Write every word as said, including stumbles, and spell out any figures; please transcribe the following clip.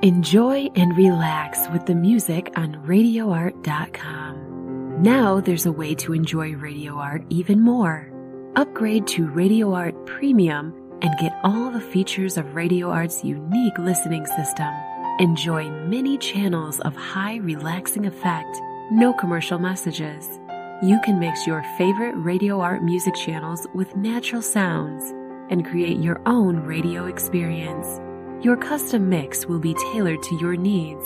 Enjoy and relax with the music on radio art dot com. Now there's a way to enjoy Radio Art even more. Upgrade to Radio Art Premium and get all the features of Radio Art's unique listening system. Enjoy many channels of high relaxing effect, no commercial messages. You can mix your favorite Radio Art music channels with natural sounds and create your own radio experience. Your custom mix will be tailored to your needs